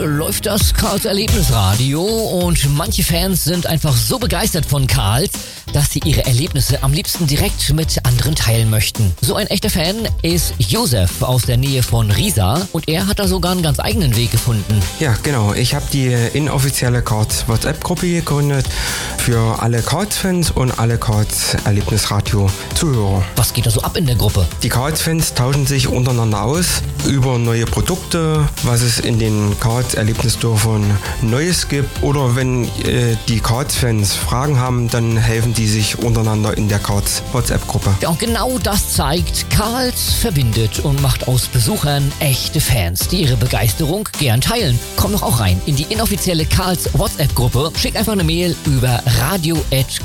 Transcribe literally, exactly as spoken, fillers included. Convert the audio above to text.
läuft das Karls Erlebnisradio und manche Fans sind einfach so begeistert von Karls, dass sie ihre Erlebnisse am liebsten direkt mit anderen teilen möchten. So ein echter Fan ist Josef aus der Nähe von Riesa und er hat da sogar einen ganz eigenen Weg gefunden. Ja, genau. Ich habe die inoffizielle Karls WhatsApp-Gruppe gegründet für alle Karls-Fans und alle Karls Erlebnisradio-Zuhörer. Was geht da so ab in der Gruppe? Die Karls-Fans tauschen sich untereinander aus über neue Produkte, was es in den Karls Erlebnisdörfern Neues gibt. Oder wenn äh, die Karls-Fans Fragen haben, dann helfen die sich untereinander in der Karls WhatsApp-Gruppe. Ja, und genau das zeigt, Karls verbindet und macht aus Besuchern echte Fans, die ihre Begeisterung gern teilen. Komm doch auch rein in die inoffizielle Karls WhatsApp-Gruppe. Schick einfach eine Mail über radio at